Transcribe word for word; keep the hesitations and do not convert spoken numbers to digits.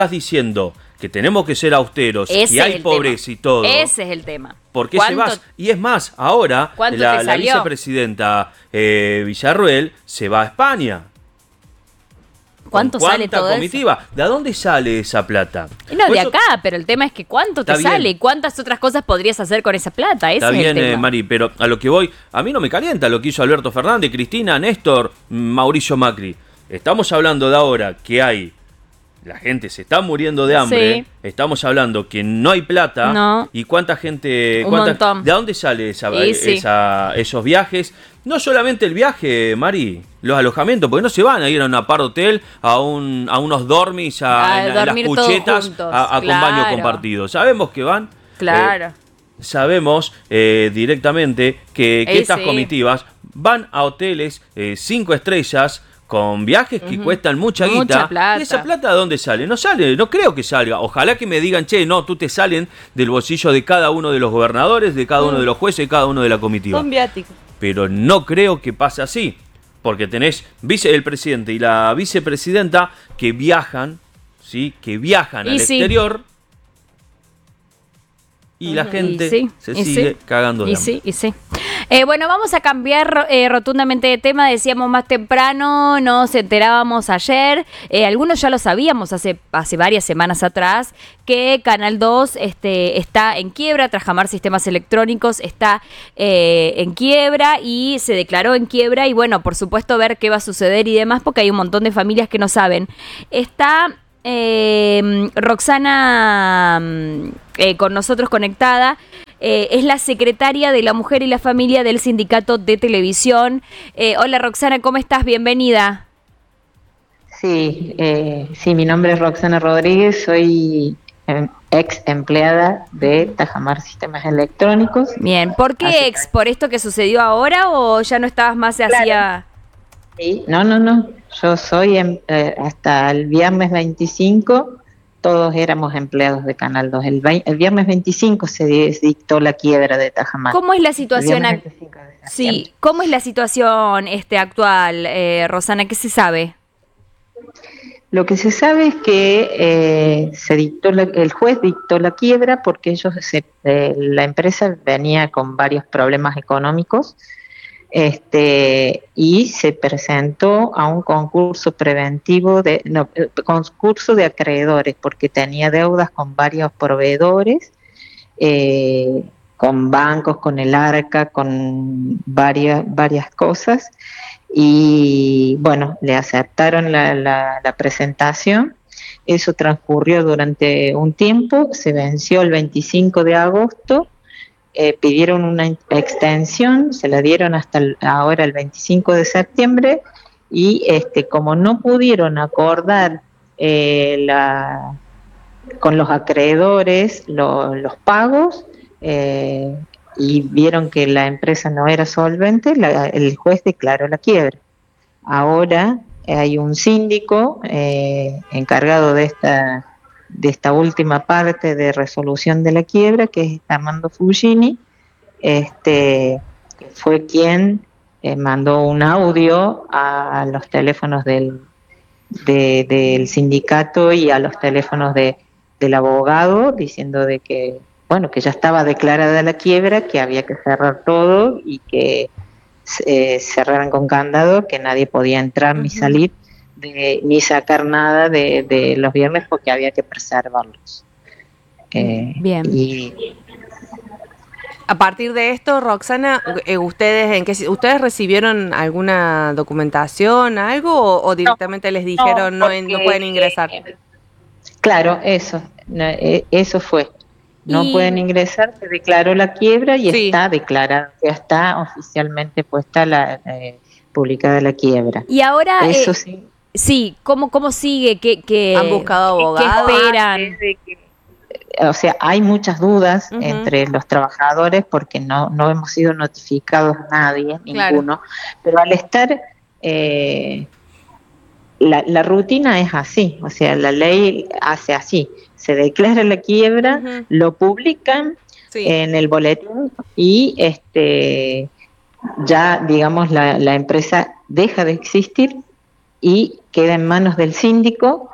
estás diciendo que tenemos que ser austeros Ese y hay es pobreza tema. y todo. Ese es el tema. ¿Por qué se va? Y es más, ahora la, la vicepresidenta eh, Villarruel se va a España. ¿Cuánto sale todo comitiva? eso? ¿De dónde sale esa plata? No, Por de eso, acá, pero el tema es que ¿cuánto te sale? ¿Y cuántas otras cosas podrías hacer con esa plata? Ese está es bien, el tema. Eh, Mari, pero a lo que voy, a mí no me calienta lo que hizo Alberto Fernández, Cristina, Néstor, Mauricio Macri. Estamos hablando de ahora que hay, la gente se está muriendo de hambre, sí. Estamos hablando que no hay plata, no. Y cuánta gente, Un cuánta, montón. ¿de dónde sale esa, sí, sí. esa, esos viajes? No solamente el viaje, Mari, los alojamientos, porque no se van a ir a un apart hotel, a un a unos dormis, a, a, en, a las cuchetas, a, a claro. con baño compartido. Sabemos que van. Claro. Eh, sabemos eh, directamente que, que eh, estas sí. comitivas van a hoteles eh, cinco estrellas con viajes que uh-huh. cuestan mucha guita. Mucha plata. ¿Y esa plata de dónde sale? No sale, no creo que salga. Ojalá que me digan, che, no, tú te salen del bolsillo de cada uno de los gobernadores, de cada uno de los jueces, de cada uno de la comitiva. Son viáticos. Pero no creo que pase así, porque tenés vice, el presidente y la vicepresidenta que viajan, ¿sí? Que viajan y al sí. exterior y la gente y sí, se y sigue sí. cagando de y hambre. sí, y sí. Eh, bueno, vamos a cambiar eh, rotundamente de tema. Decíamos más temprano, nos enterábamos ayer, eh, algunos ya lo sabíamos hace, hace varias semanas atrás, que Canal dos este, está en quiebra, Trajamar Sistemas Electrónicos está eh, en quiebra y se declaró en quiebra y bueno, por supuesto ver qué va a suceder y demás, porque hay un montón de familias que no saben. Está eh, Roxana eh, con nosotros conectada. Eh, es la secretaria de la Mujer y la Familia del Sindicato de Televisión. Eh, hola Roxana, ¿cómo estás? Bienvenida. Sí, eh, sí, mi nombre es Roxana Rodríguez, soy eh, ex empleada de Trajamar Sistemas Electrónicos. Bien, ¿por qué Así ex? Que... ¿Por esto que sucedió ahora o ya no estabas más claro. hacía...? Sí, no, no, no, yo soy eh, hasta el viernes veinticinco... todos éramos empleados de Canal dos. El, el viernes veinticinco se dictó la quiebra de Trajamar. ¿Cómo es la situación ac- Sí, ¿cómo es la situación este actual, eh, Rosana? ¿Qué se sabe? Lo que se sabe es que eh, se dictó la, el juez dictó la quiebra porque ellos se, eh, la empresa venía con varios problemas económicos. Este, y se presentó a un concurso preventivo de no, concurso de acreedores porque tenía deudas con varios proveedores, eh, con bancos, con el Arca, con varias varias cosas y bueno, le aceptaron la, la, la presentación. Eso transcurrió durante un tiempo, se venció el veinticinco de agosto. Eh, pidieron una extensión, se la dieron hasta el, ahora el veinticinco de septiembre y este como no pudieron acordar eh, la, con los acreedores lo, los pagos eh, y vieron que la empresa no era solvente, la, el juez declaró la quiebra. Ahora hay un síndico eh, encargado de esta de esta última parte de resolución de la quiebra, que es Armando Fugini, este, que fue quien eh, mandó un audio a, a los teléfonos del, de, del sindicato y a los teléfonos de, del abogado, diciendo de que, bueno, que ya estaba declarada la quiebra, que había que cerrar todo y que eh, cerraran con candado, que nadie podía entrar uh-huh. ni salir, De, ni sacar nada de, de los viernes porque había que preservarlos. Eh, Bien. Y a partir de esto, Roxana, eh, ustedes en qué ustedes recibieron alguna documentación, algo o, o directamente no, les dijeron no, porque, no, no pueden ingresar. Eh, claro, eso, eh, eso fue. No y... pueden ingresar, se declaró la quiebra y sí. está declarada, ya está oficialmente puesta la eh, publicada la quiebra. Y ahora eso eh, sí. Sí, ¿cómo, cómo sigue? ¿Qué, qué, ¿Han buscado abogados? ¿Qué esperan? O sea, hay muchas dudas uh-huh. entre los trabajadores porque no, no hemos sido notificados nadie, claro. ninguno, pero al estar, eh, la, la rutina es así, o sea, la ley hace así, se declara la quiebra, uh-huh. lo publican sí. en el boletín y este ya, digamos, la, la empresa deja de existir y queda en manos del síndico